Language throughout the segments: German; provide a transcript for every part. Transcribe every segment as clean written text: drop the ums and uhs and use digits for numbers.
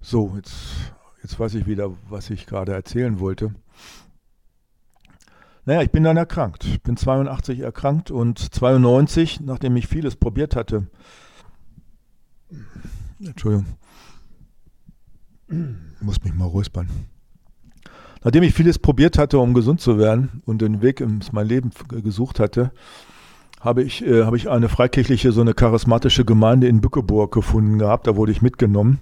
So, jetzt weiß ich wieder, was ich gerade erzählen wollte. Naja, ich bin dann erkrankt. Ich bin 82 erkrankt und 92, nachdem ich vieles probiert hatte. Entschuldigung, ich muss mich mal räuspern. Nachdem ich vieles probiert hatte, um gesund zu werden und den Weg in mein Leben gesucht hatte, habe ich eine freikirchliche, so eine charismatische Gemeinde in Bückeburg gefunden gehabt. Da wurde ich mitgenommen.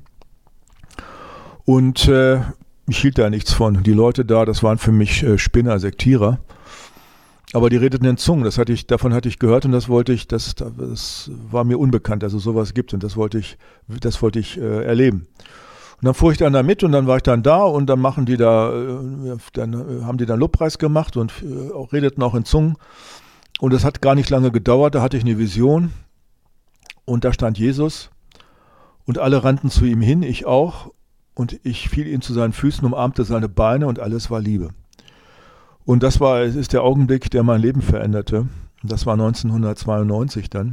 Und ich hielt da nichts von. Die Leute da, das waren für mich Spinner, Sektierer. Aber die redeten in Zungen, davon hatte ich gehört und das war mir unbekannt, dass es sowas gibt und das wollte ich erleben. Und dann fuhr ich dann da mit und dann war ich dann da und dann haben die dann Lobpreis gemacht und redeten auch in Zungen. Und es hat gar nicht lange gedauert, da hatte ich eine Vision und da stand Jesus und alle rannten zu ihm hin, ich auch. Und ich fiel ihm zu seinen Füßen, umarmte seine Beine und alles war Liebe. Und es ist der Augenblick, der mein Leben veränderte. Das war 1992 dann.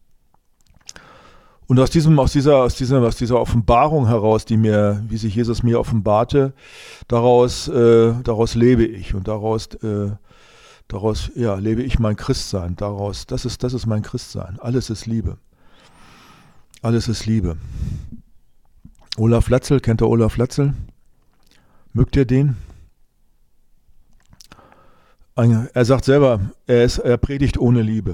Und aus dieser Offenbarung heraus, wie sich Jesus mir offenbarte, daraus lebe ich und daraus lebe ich mein Christsein. Das ist mein Christsein. Alles ist Liebe. Alles ist Liebe. Olaf Latzel, kennt ihr Olaf Latzel? Mögt ihr den? Er sagt selber, er predigt ohne Liebe.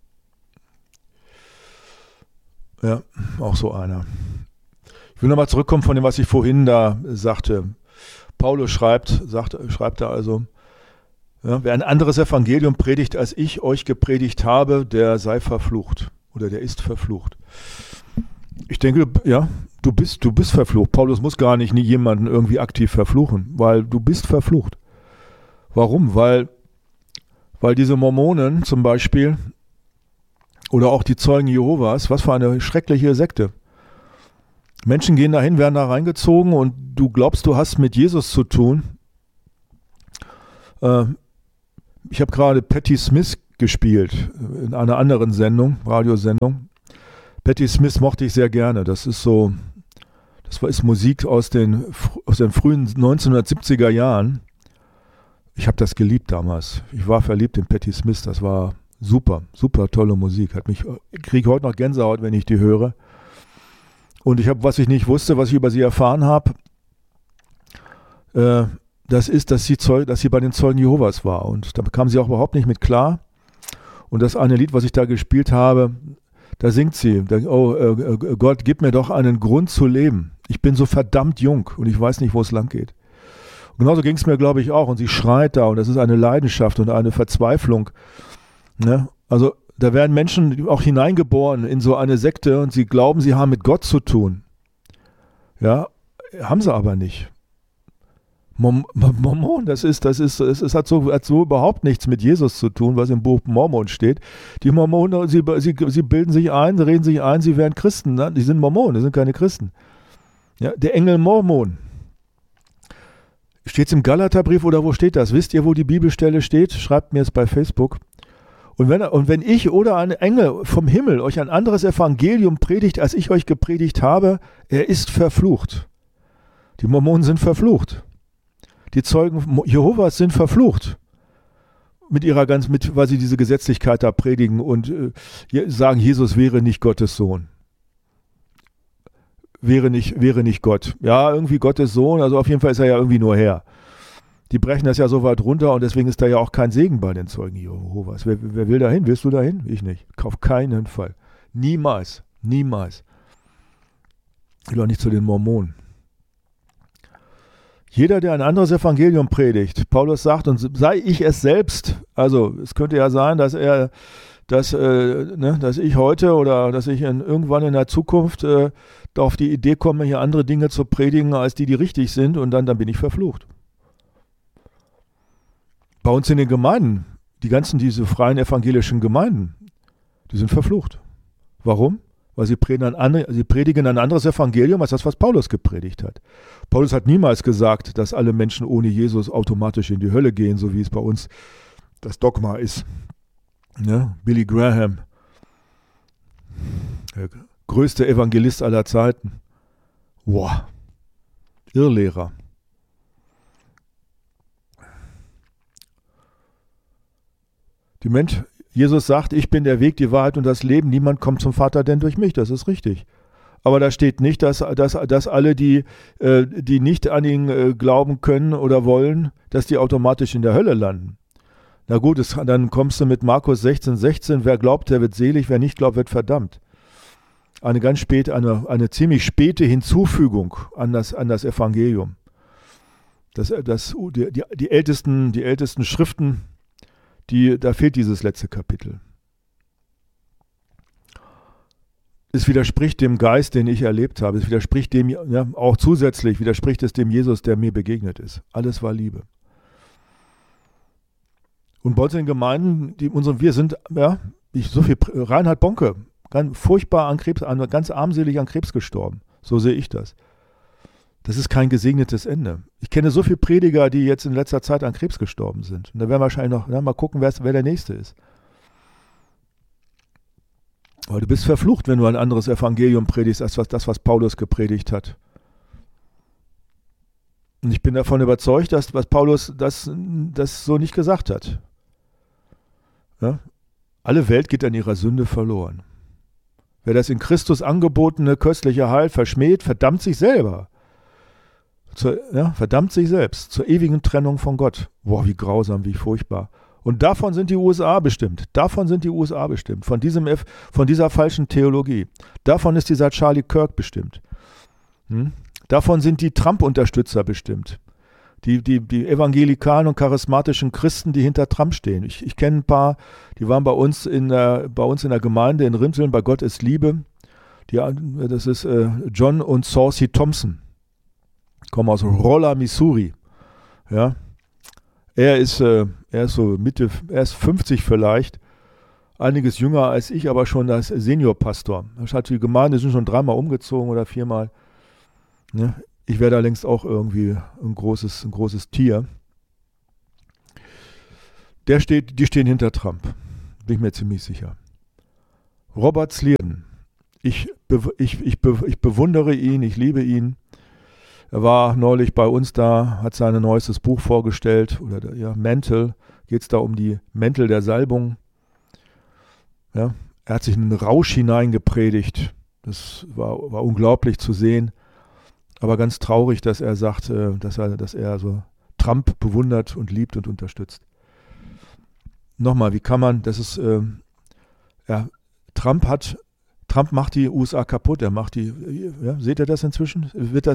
Ja, auch so einer. Ich will nochmal zurückkommen von dem, was ich vorhin da sagte. Paulus schreibt da also, ja, wer ein anderes Evangelium predigt, als ich euch gepredigt habe, der sei verflucht oder der ist verflucht. Ich denke, ja, du bist verflucht. Paulus muss gar nicht jemanden irgendwie aktiv verfluchen, weil du bist verflucht. Warum? Weil diese Mormonen zum Beispiel oder auch die Zeugen Jehovas, was für eine schreckliche Sekte. Menschen gehen dahin, werden da reingezogen und du glaubst, du hast mit Jesus zu tun. Ich habe gerade Patti Smith gespielt in einer anderen Sendung, Radiosendung. Patti Smith mochte ich sehr gerne. Das ist Musik aus den frühen 1970er Jahren. Ich habe das geliebt damals. Ich war verliebt in Patti Smith. Das war super, super tolle Musik. Ich kriege heute noch Gänsehaut, wenn ich die höre. Und was ich nicht wusste, was ich über sie erfahren habe, das ist, dass sie bei den Zeugen Jehovas war. Und da kam sie auch überhaupt nicht mit klar. Und das eine Lied, was ich da gespielt habe, da singt sie, Gott, gib mir doch einen Grund zu leben. Ich bin so verdammt jung und ich weiß nicht, wo es lang geht. Und genauso ging es mir, glaube ich, auch. Und sie schreit da und das ist eine Leidenschaft und eine Verzweiflung. Ne? Also da werden Menschen auch hineingeboren in so eine Sekte und sie glauben, sie haben mit Gott zu tun. Ja, haben sie aber nicht. Mormon, es hat so überhaupt nichts mit Jesus zu tun, was im Buch Mormon steht. Die Mormonen, sie bilden sich ein, sie reden sich ein, sie wären Christen. Ne? Die sind Mormonen, die sind keine Christen. Ja, der Engel Mormon. Steht es im Galaterbrief oder wo steht das? Wisst ihr, wo die Bibelstelle steht? Schreibt mir es bei Facebook. Und wenn ich oder ein Engel vom Himmel euch ein anderes Evangelium predigt, als ich euch gepredigt habe, er ist verflucht. Die Mormonen sind verflucht. Die Zeugen Jehovas sind verflucht. Weil sie diese Gesetzlichkeit da predigen und sagen, Jesus wäre nicht Gottes Sohn. Wäre nicht Gott. Ja, irgendwie Gottes Sohn, also auf jeden Fall ist er ja irgendwie nur Herr. Die brechen das ja so weit runter und deswegen ist da ja auch kein Segen bei den Zeugen Jehovas. Wer will da hin? Willst du da hin? Ich nicht. Auf keinen Fall. Niemals. Niemals. Ich will auch nicht zu den Mormonen. Jeder, der ein anderes Evangelium predigt, Paulus sagt, und sei ich es selbst, also es könnte ja sein, dass ich heute oder dass ich irgendwann in der Zukunft auf die Idee komme, hier andere Dinge zu predigen, als die richtig sind und dann bin ich verflucht. Bei uns in den Gemeinden, diese freien evangelischen Gemeinden, die sind verflucht. Warum? Weil sie predigen ein anderes Evangelium als das, was Paulus gepredigt hat. Paulus hat niemals gesagt, dass alle Menschen ohne Jesus automatisch in die Hölle gehen, so wie es bei uns das Dogma ist. Ja, Billy Graham, der größte Evangelist aller Zeiten. Wow. Irrlehrer. Jesus sagt, ich bin der Weg, die Wahrheit und das Leben. Niemand kommt zum Vater denn durch mich. Das ist richtig. Aber da steht nicht, dass alle, die nicht an ihn glauben können oder wollen, dass die automatisch in der Hölle landen. Na gut, dann kommst du mit Markus 16,16, wer glaubt, der wird selig, wer nicht glaubt, wird verdammt. Eine ziemlich späte Hinzufügung an das Evangelium. Die ältesten Schriften, da fehlt dieses letzte Kapitel. Es widerspricht dem Geist, den ich erlebt habe. Es widerspricht dem, ja, auch zusätzlich widerspricht es dem Jesus, der mir begegnet ist. Alles war Liebe. Und bei uns in den Gemeinden, wir sind, ja, Reinhard Bonke, ganz furchtbar an Krebs, ganz armselig an Krebs gestorben. So sehe ich das. Das ist kein gesegnetes Ende. Ich kenne so viele Prediger, die jetzt in letzter Zeit an Krebs gestorben sind. Und da werden wir wahrscheinlich noch mal gucken, wer der Nächste ist. Aber du bist verflucht, wenn du ein anderes Evangelium predigst, als das, was Paulus gepredigt hat. Und ich bin davon überzeugt, dass Paulus das so nicht gesagt hat. Ja? Alle Welt geht an ihrer Sünde verloren. Wer das in Christus angebotene köstliche Heil verschmäht, verdammt sich selber. Verdammt sich selbst zur ewigen Trennung von Gott. Boah, wie grausam, wie furchtbar. Und davon sind die USA bestimmt. Von dieser falschen Theologie. Davon ist dieser Charlie Kirk bestimmt. Davon sind die Trump-Unterstützer bestimmt. Die evangelikalen und charismatischen Christen, die hinter Trump stehen. Ich kenne ein paar, die waren bei uns in der Gemeinde in Rimseln, bei Gott ist Liebe. Das ist John und Saucy Thompson. Kommen aus Rolla, Missouri. Ja. Er ist so er ist 50 vielleicht, einiges jünger als ich, aber schon als Seniorpastor. Die Gemeinde sind schon 3-mal umgezogen oder 4-mal. Ja. Ich wäre da längst auch irgendwie ein großes Tier. Die stehen hinter Trump, bin ich mir ziemlich sicher. Robert Slierden, ich bewundere ihn, ich liebe ihn. Er war neulich bei uns da, hat sein neuestes Buch vorgestellt, Mäntel, geht es da um die Mäntel der Salbung. Ja, er hat sich in einen Rausch hineingepredigt, das war unglaublich zu sehen, aber ganz traurig, dass er sagt, dass er so Trump bewundert und liebt und unterstützt. Nochmal, wie kann man, Trump macht die USA kaputt, seht ihr das inzwischen?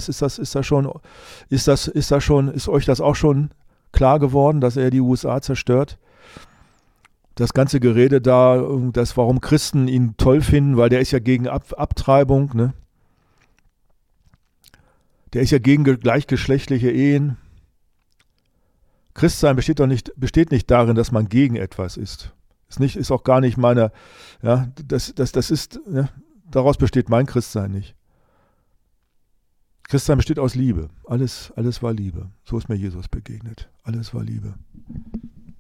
Ist euch das auch schon klar geworden, dass er die USA zerstört? Das ganze Gerede da, warum Christen ihn toll finden, weil der ist ja gegen Abtreibung, ne? Der ist ja gegen gleichgeschlechtliche Ehen. Christsein besteht nicht darin, dass man gegen etwas ist. Ist auch gar nicht meine, ja, das ist, ja, daraus besteht mein Christsein nicht. Christsein besteht aus Liebe. Alles war Liebe. So ist mir Jesus begegnet. Alles war Liebe.